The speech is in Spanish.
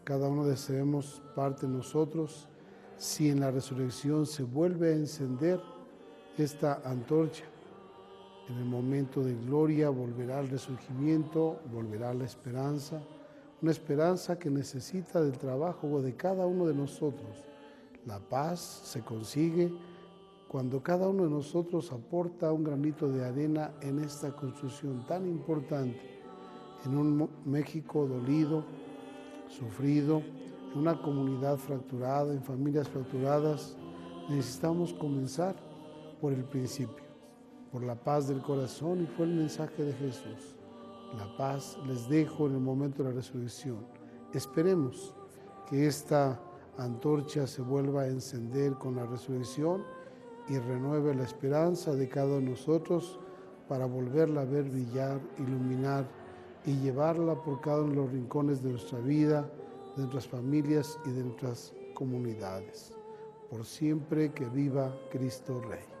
cada uno deseemos parte de nosotros, si en la resurrección se vuelve a encender esta antorcha. En el momento de gloria volverá el resurgimiento, volverá la esperanza, una esperanza que necesita del trabajo de cada uno de nosotros. La paz se consigue cuando cada uno de nosotros aporta un granito de arena en esta construcción tan importante, en un México dolido, sufrido, en una comunidad fracturada, en familias fracturadas. Necesitamos comenzar por el principio, por la paz del corazón, y fue el mensaje de Jesús. La paz les dejo en el momento de la resurrección. Esperemos que esta antorcha se vuelva a encender con la resurrección y renueve la esperanza de cada uno de nosotros para volverla a ver brillar, iluminar y llevarla por cada uno de los rincones de nuestra vida, de nuestras familias y de nuestras comunidades. Por siempre que viva Cristo Rey.